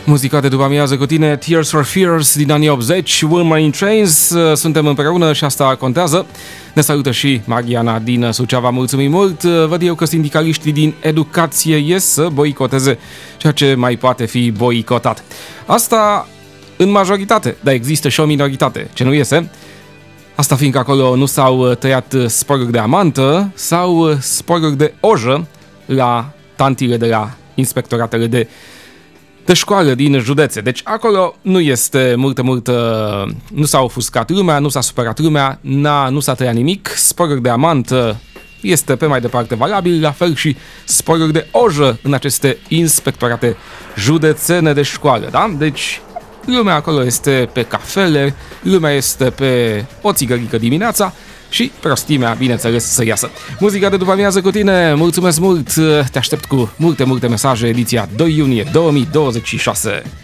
Muzica de după amiază cu tine, Tears for Fears din anii 80, Women in Trains, suntem împreună și asta contează. Ne salută și Mariana din Suceava, mulțumim mult. Văd eu că sindicaliștii din educație ies să boicoteze ceea ce mai poate fi boicotat. Asta în majoritate, dar există și o minoritate ce nu iese. Asta fiindcă acolo nu s-au tăiat sporuri de amantă sau sporuri de ojă la tantile de la inspectoratele de școală din județe. Deci acolo nu este multă, nu s-a ofuscat lumea, nu s-a supărat lumea, nu s-a tăiat nimic. Sporuri de amantă este pe mai departe valabil, la fel și sporuri de ojă în aceste inspectorate județene de școală, da? Deci lumea acolo este pe cafele, lumea este pe o țigărică dimineața și prostimea, bineînțeles, să iasă. Muzica de după amiază cu tine, mulțumesc mult, te aștept cu multe mesaje, ediția 2 iunie 2026.